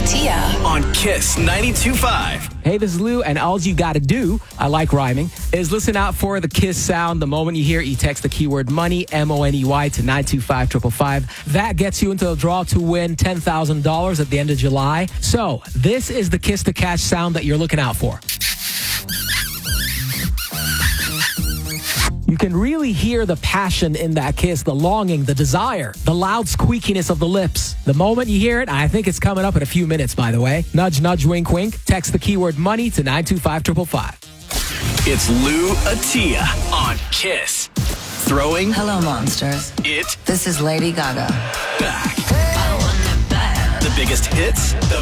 Atia. On Kiss 92.5. Hey, this is Lou, and all you got to do, I like rhyming, is listen out for the Kiss sound. The moment you hear it, you text the keyword money, MONEY, to 925-555. That gets you into the draw to win $10,000 at the end of July. So, this is the Kiss to Cash sound that you're looking out for. You can really hear the passion in that kiss, the longing, the desire, the loud squeakiness of the lips. The moment you hear it, I think it's coming up in a few minutes, by the way. Nudge, nudge, wink, wink. Text the keyword money to 925-555. It's Lou Atia on Kiss. Throwing Hello, monsters. it This is Lady Gaga. back. I want it bad. The biggest hits, the